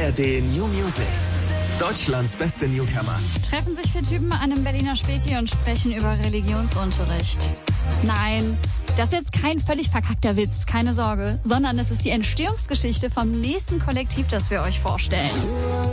ARD New Music. Deutschlands beste Newcomer. Treffen sich 4 Typen an einem Berliner Späti und sprechen über Religionsunterricht. Nein, das ist jetzt kein völlig verkackter Witz, keine Sorge, sondern es ist die Entstehungsgeschichte vom nächsten Kollektiv, das wir euch vorstellen.